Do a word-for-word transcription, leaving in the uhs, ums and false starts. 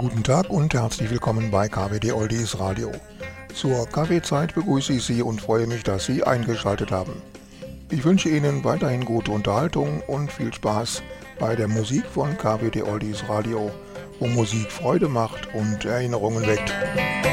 Guten Tag und herzlich willkommen bei K W D Oldies Radio. Zur Kaffeezeit begrüße ich Sie und freue mich, dass Sie eingeschaltet haben. Ich wünsche Ihnen weiterhin gute Unterhaltung und viel Spaß bei der Musik von K W D Oldies Radio, wo Musik Freude macht und Erinnerungen weckt.